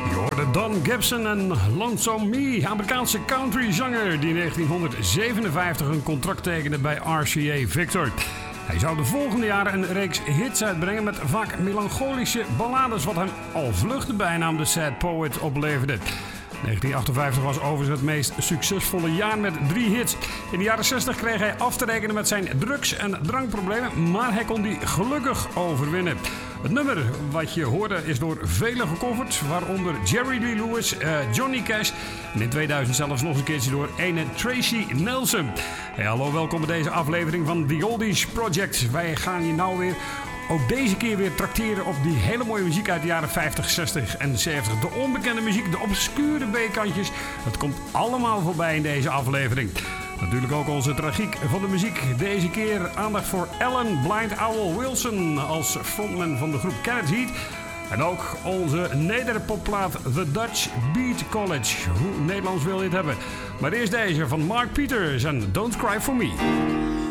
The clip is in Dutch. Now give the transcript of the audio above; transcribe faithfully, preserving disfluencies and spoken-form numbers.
Je hoorde Don Gibson en Lonesome Me, Amerikaanse countryzanger die in negentienhonderdzevenenvijftig een contract tekende bij R C A Victor. Hij zou de volgende jaren een reeks hits uitbrengen met vaak melancholische ballades, wat hem al vlug de bijnaam de Sad Poet opleverde. negentien achtenvijftig was overigens het meest succesvolle jaar met drie hits. In de jaren zestig kreeg hij af te rekenen met zijn drugs- en drankproblemen, maar hij kon die gelukkig overwinnen. Het nummer wat je hoorde is door velen gecoverd, waaronder Jerry Lee Lewis, uh, Johnny Cash en in tweeduizend zelfs nog eens een keertje door ene Tracy Nelson. Hey, hallo, welkom bij deze aflevering van The Oldies Project. Wij gaan je nou weer ook deze keer weer trakteren op die hele mooie muziek uit de jaren vijftig, zestig en zeventig. De onbekende muziek, de obscure B-kantjes. Het komt allemaal voorbij in deze aflevering. Natuurlijk ook onze tragiek van de muziek. Deze keer aandacht voor Alan Blind Owl Wilson als frontman van de groep Kenneth Heat. En ook onze nederpopplaat The Dutch Beat College. Hoe Nederlands wil je het hebben? Maar eerst deze van Mark Peters en Don't Cry For Me.